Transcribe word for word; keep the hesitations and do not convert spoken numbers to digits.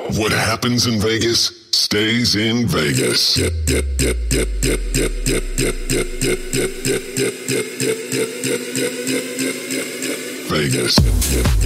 What happens in Vegas stays in Vegas. Yep, yep, yep, yep, yep, yep, yep, yep, yep, yep, yep, yep, yep, yep, yep, yep, yep, yep, yep, yep, Vegas. Yep, yep,